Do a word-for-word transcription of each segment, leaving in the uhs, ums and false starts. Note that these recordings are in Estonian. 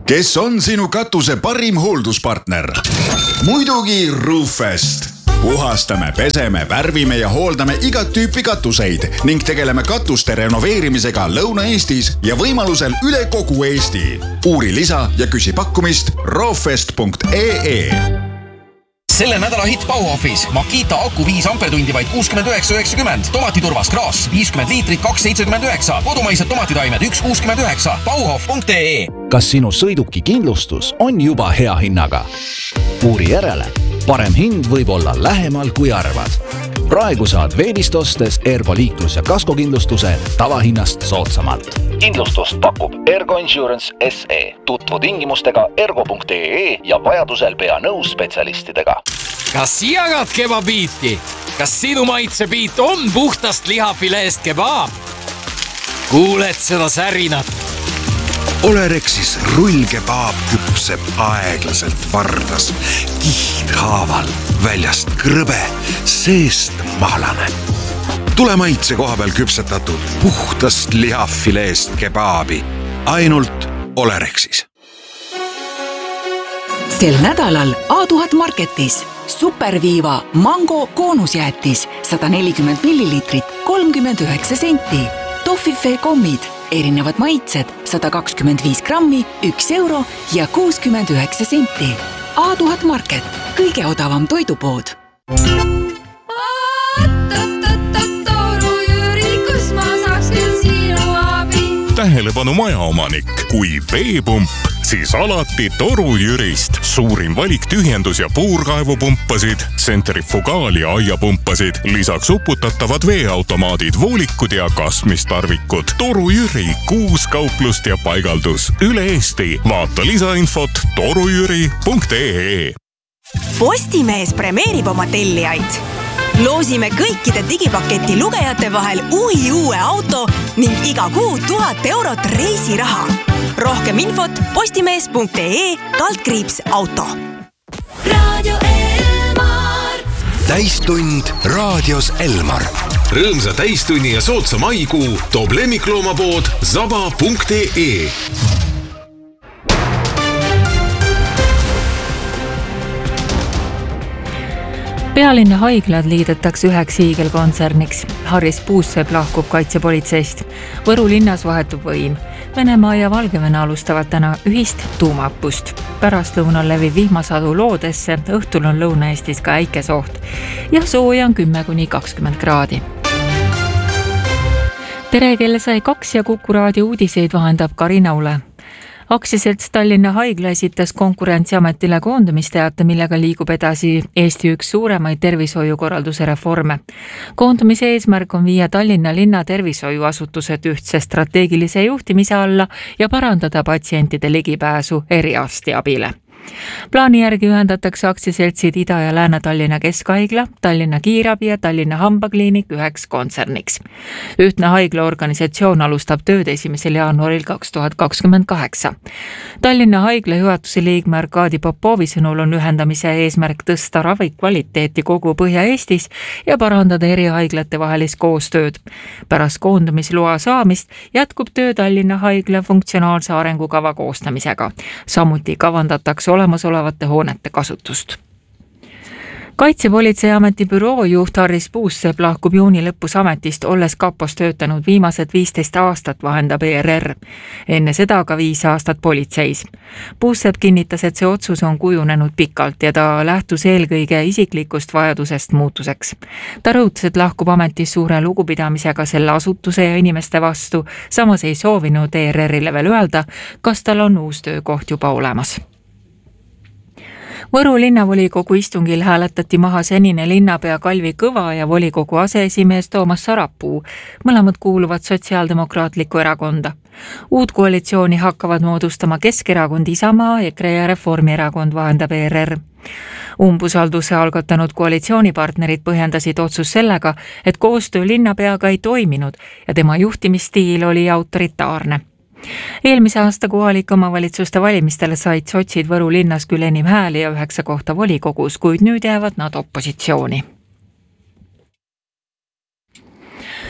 Kes on sinu katuse parim hoolduspartner? Muidugi Roofest. Puhastame, peseme, värvime ja hooldame igat tüüpi katuseid ning tegeleme katuste renoveerimisega Lõuna-Eestis ja võimalusel üle kogu Eesti. Uuri lisa ja küsi pakkumist roofest punkt ee. Selle nädala hitt Bauhofis. Makita aku viis ampertundi vaid kuuskümmend üheksa üheksakümmend. Tomatiturvas Gras viiskümmend liitrit kaks seitsekümmend üheksa. Kodumaised tomatitaimed üks kuuskümmend üheksa. Bauhof punkt ee. Kas sinu sõiduki kindlustus on juba hea hinnaga? Uuri järele. Parem hind võib olla lähemal kui arvad. Praegu saad veebist ostes Ergo liiklus- ja kaskokindlustuse tavahinnast soodsamalt. Kindlustust pakub Ergo Insurance S E. Tutvu tingimustega ergo punkt ee ja vajadusel pea nõus spetsialistidega. Kas jagad kebabiiti? Kas sinu maitsebiit on puhtast lihafileest kebaab? Kuuled seda särinat? Olerexis rullkebaab küpseb aeglaselt vardas, kihdhaaval, väljast krõbe, seest mahlane. Tule maitse koha peal küpsetatud puhtast lihafileest kebaabi. Ainult Olerexis. Sel nädalal A tuhat Marketis Superviiva mango koonusjäätis sada nelikümmend milliliitrit kolmkümmend üheksa senti. Toffifee kommid, erinevad maitsed sada kakskümmend viis grammi, üks euro ja kuuskümmend üheksa senti. A tuhat Market, kõige odavam toidupood. Tähelepanu majaomanik, kui veepump, siis alati Toru Jürist. Suurim valik tühjendus- ja puurkaevupumpasid, centrifugaal- ja aiapumpasid, lisaks uputatavad veeautomaadid, voolikud ja kasmistarvikud. Toru Jüri, kuus kauplust ja paigaldus üle Eesti. Vaata lisainfot torujüri punkt ee. Postimees premeerib oma tellijaid. Loosime kõikide digipaketi lugejate vahel uhi uue auto ning iga kuu tuhat eurot reisiraha. Rohkem infot postimees punkt ee kaldkriips auto. Radio Elmar. Täistund raadios Elmar. Rõõmsa täistunni ja soodsa maikuu toob lemmikloomapood zaba punkt ee. Pealinna haiglad liidetakse üheks hiigelkontserniks. Haris Puussepp lahkub kaitsepolitseist. Võru linnas vahetub võim. Venemaa ja Valgevene alustavad täna ühist tuumaõppust. Pärast lõunal levib vihmasadu loodesse, õhtul on Lõuna-Eestis ka äikesoht. Ja sooja on kümme kuni kakskümmend kraadi. Tere, kelle sai kaks ja Kuku raadio uudiseid vahendab Karina Ule. Aktsiaselts Tallinna Haigla esitas Konkurentsiametile koondumisteate, millega liigub edasi Eesti üks suuremaid tervishoiukorralduse reforme. Koondumise eesmärk on viia Tallinna linna tervishoiuasutused ühtse strateegilise juhtimise alla ja parandada patsientide ligipääsu eriarstiabile. Plaani järgi ühendatakse aktsiaseltsid Ida- ja Lääne-Tallinna Keskhaigla, Tallinna Kiirabi ja Tallinna Hambakliinik üheks kontserniks. Ühtne haiglaorganisatsioon alustab tööd esimesel jaanuaril kaks tuhat kakskümmend kaheksa. Tallinna Haigla juhatuse liikme Arkadi Popovi sõnul on ühendamise eesmärk tõsta ravi kvaliteeti kogu Põhja-Eestis ja parandada eri haiglate vahelist koostööd. Pärast koondumisloa saamist jätkub töö Tallinna Haigla funktsionaalse arengukava koostamisega. Samuti kavandatakse olemasolevate hoonete kasutust. Kaitsepolitseiameti büroo juht Haris Puussepp lahkub juuni lõpus ametist, olles kapos töötanud viimased viisteist aastat, vahendab E R R. Enne seda ka viis aastat politseis. Puussepp kinnitas, et see otsus on kujunenud pikalt ja ta lähtus eelkõige isiklikust vajadusest muutuseks. Ta rõhutas, et lahkub ametis suure lugupidamisega selle asutuse ja inimeste vastu, samas ei soovinud E R R-ile veel öelda, kas tal on uus töökoht juba olemas. Võru linnavolikogu istungil hääletati maha senine linnapea Kalvi Kõva ja volikogu aseesimees Toomas Sarapuu. Mõlemad kuuluvad Sotsiaaldemokraatlikku erakonda. Uut koalitsiooni hakkavad moodustama Keskerakond, Isamaa, EKRE ja Reformierakond, vahendab E R R. Umbusalduse algatanud koalitsioonipartnerid põhjendasid otsus sellega, et koostöö linnapeaga ei toiminud ja tema juhtimisstiil oli autoritaarne. Eelmise aasta kohalike omavalitsuste valimistele said sotsid Võru linnas küll enim hääli ja üheksa kohta volikogus, kuid nüüd jäävad nad opositsiooni.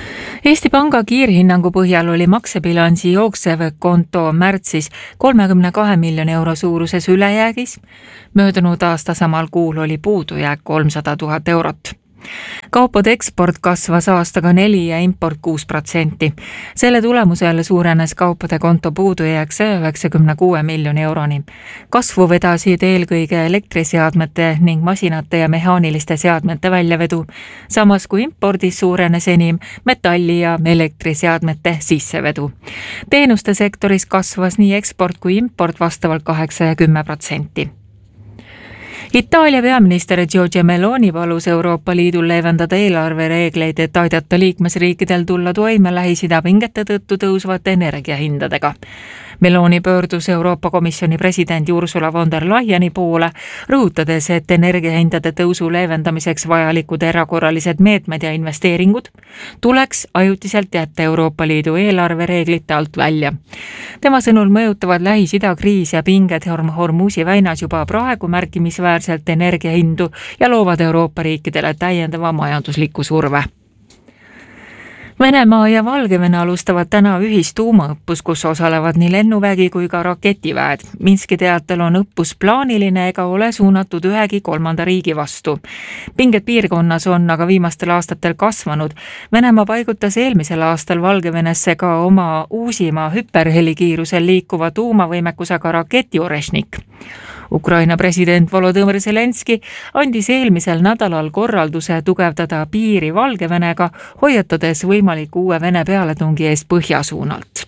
Eesti Panga kiirhinnangu põhjal oli maksebilansi jooksev konto märtsis kolmekümne kahe miljoni euro suuruses ülejäägis. Möödunud aasta samal kuul oli puudujääk kolmsada tuhat eurot. Kaupade eksport kasvas aastaga neli ja import kuus protsenti. Selle tulemusel suurenes kaupade konto puudujääk saja üheksakümne kuue miljoni euroni. Kasvu vedasid eelkõige elektriseadmete ning masinate ja mehaaniliste seadmete väljavedu, samas kui impordis suurenes enim metalli ja elektriseadmete sissevedu. Teenuste sektoris kasvas nii eksport kui import vastavalt kaheksa ja kümme protsenti. Itaalia peaminister Giorgia Meloni palus Euroopa Liidul leevendada eelarvereegleid, et aidata liikmesriikidel tulla toime Lähis-Ida pingete tõttu tõusvate energiahindadega. Meloni pöördus Euroopa Komisjoni presidendi Ursula von der Leyeni poole, rõhutades, et energiahindade tõusu leevendamiseks vajalikud erakorralised meetmed ja investeeringud tuleks ajutiselt jätta Euroopa Liidu eelarvereeglite alt välja. Tema sõnul mõjutavad Lähis-Ida kriis ja pinged Hormuzi väinas juba praegu märkimisväärselt energiahindu ja loovad Euroopa riikidele täiendava majandusliku surve. Venemaa ja Valgevene alustavad täna ühistuumaõppus, kus osalevad nii lennuvägi kui ka raketiväed. Minski teatel on õppus plaaniline ega ole suunatud ühegi kolmanda riigi vastu. Pinged piirkonnas on aga viimastel aastatel kasvanud. Venemaa paigutas eelmisel aastal Valgevenesse ka oma uusima hüperhelikiirusel liikuva tuumavõimekusega raketi Orešnik. Ukraina president Volodõmõr Zelenski andis eelmisel nädalal korralduse tugevdada piiri Valgevenega, hoiatades võimaliku uue Vene pealetungi eest põhjasuunalt.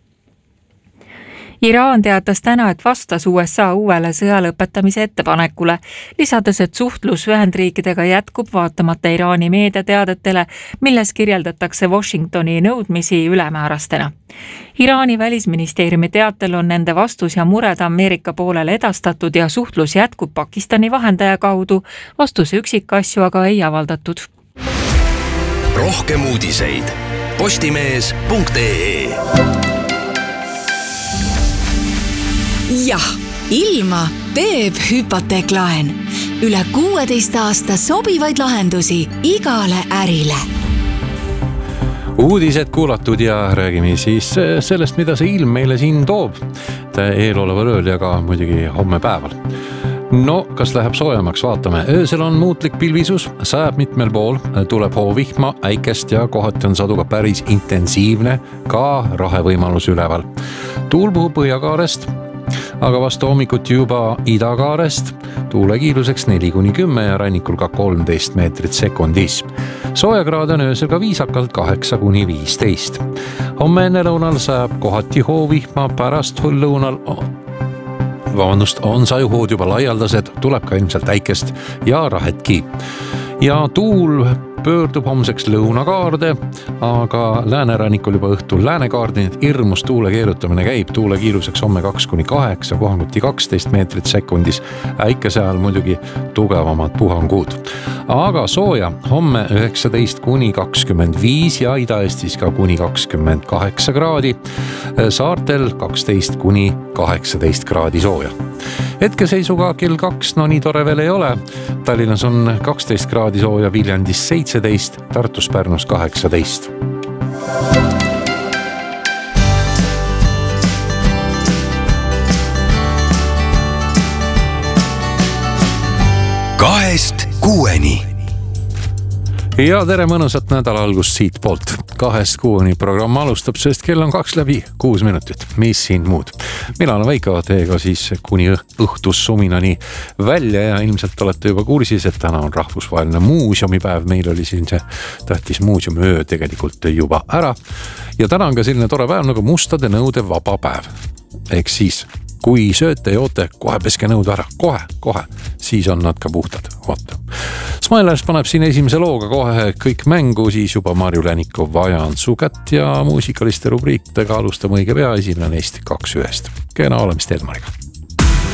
Iraan teatas täna, et vastas U S A uuele sõjalõpetamise ettepanekule, lisades, et suhtlus Ühendriikidega jätkub vaatamata Iraani meediateadetele, milles kirjeldatakse Washingtoni nõudmisi ülemäärastena. Iraani välisministeeriumi teatel on nende vastus ja mured Ameerika poolele edastatud ja suhtlus jätkub Pakistani vahendaja kaudu, vastuse üksikasju aga ei avaldatud. Rohkem uudiseid postimees punkt ee. Jah, ilma teeb hüpoteeklaen. Üle kuueteist aasta sobivaid lahendusi igale ärile. Uudised kuulatud ja räägime siis sellest, mida see ilm meile siin toob. Eeloleval ööl ja ka muidugi homme päeval. No, kas läheb soojemaks, vaatame. Öösel on muutlik pilvisus, sajab mitmel pool, tuleb hoovihma, äikest ja kohati on saduga päris intensiivne, ka rahevõimalus üleval. Tuul puhub põhjakaarest, aga vastu hommikut juba idakaarest, tuule kiiruseks neli kuni kümme ja rannikul ka kolmteist meetrit sekundis. Soojakraad on öösel ka viisakalt kaheksa kuni viisteist. Homme enne lõunal sajab kohati hoovihma, pärast lõunal vabandust, on sajuhood juba laialdased, tuleb ka ilmselt äikest ja rahetki. Ja tuul pöördub homseks lõunakaarde, aga läänerannikul juba õhtul läänekaardi, et hirmus tuule keerutamine käib, tuule kiiruseks homme kaks kuni kaheksa, kohanguti kaksteist meetrit sekundis, äikese ajal muidugi tugevamad puhangud. Aga sooja homme üheksateist kuni kakskümmend viis ja Ida-Eestis ka kuni kakskümmend kaheksa kraadi, saartel kaksteist kuni kaheksateist kraadi sooja. Hetkeseisuga kell kaks, no nii tore veel ei ole. Tallinnas on kaksteist kraadi sooja, Viljandis seitseteist, Tartus Pärnus kaheksateist. Kahest kuueni. Ja tere mõnusat nädala algust siit poolt. Kahest kuueni programm alustab, sest kell on kaks läbi kuus minutit. Mis siin muud? Mina olen Veiko teiega siis kuni õhtussuminani välja ja ilmselt olete juba kursis, et täna on rahvusvaheline muuseumipäev. Meil oli siin see tähtis muuseumiöö tegelikult juba ära. Ja täna on ka selline tore päev nagu mustade nõude vaba päev. Ehk siis, kui sööte ja joote, kohe peske nõud ära. Kohe, kohe. Siis on nad ka puhtad. Oota. Smilers paneb siin esimese looga kohe kõik mängu, siis juba Marju Länikov vajan su kätt ja muusikaliste rubriikidega alustame õige pea, esimene neist kaks ühest. Kena olemist Elmariga.